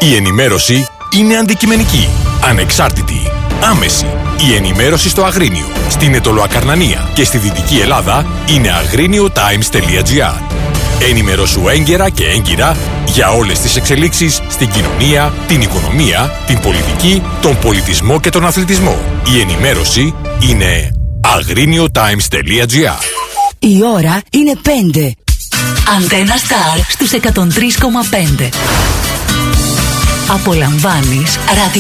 Η ενημέρωση είναι αντικειμενική, ανεξάρτητη, άμεση. Η ενημέρωση στο Αγρίνιο, στην Αιτωλοακαρνανία και στη Δυτική Ελλάδα είναι agriniotimes.gr. Ενημερώσου έγκαιρα και έγκυρα για όλες τις εξελίξεις στην κοινωνία, την οικονομία, την πολιτική, τον πολιτισμό και τον αθλητισμό. Η ενημέρωση είναι agriniotimes.gr. Η ώρα είναι 5. Αντένα Σταρ στους 103,5. Απολαμβάνεις ράδιο.